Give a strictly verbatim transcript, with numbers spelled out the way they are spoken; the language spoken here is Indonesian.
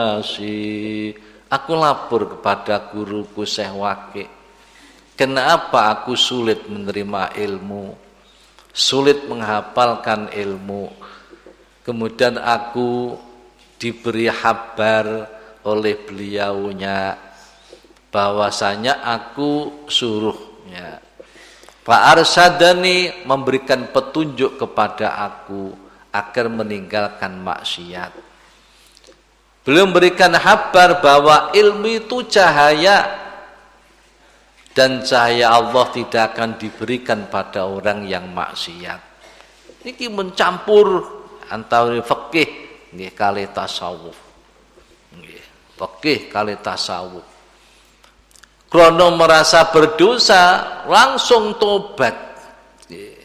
Si aku lapor kepada guruku Syekh Waqi, kenapa aku sulit menerima ilmu, sulit menghafalkan ilmu. Kemudian aku diberi kabar oleh beliaunya bahwasanya aku suruhnya Pak Arsadani memberikan petunjuk kepada aku agar meninggalkan maksiat. Beliau memberikan kabar bahwa ilmu itu cahaya, dan cahaya Allah tidak akan diberikan pada orang yang maksiat. Ini mencampur antara fikih nggih kali tasawuf. Nggih, fikih kali tasawuf. Krono merasa berdosa langsung tobat. Nggih.